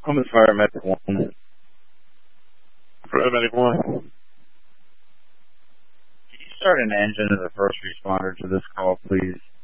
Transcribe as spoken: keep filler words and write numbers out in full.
I'm with Fire Medic one. Fire Medic one. Can you start an engine as a first responder to this call, please?